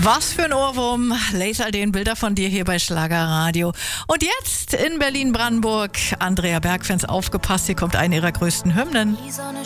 Was für ein Ohrwurm. Laser den Bilder von dir hier bei Schlagerradio. Und jetzt in Berlin-Brandenburg. Andrea Bergfans, aufgepasst, hier kommt eine ihrer größten Hymnen.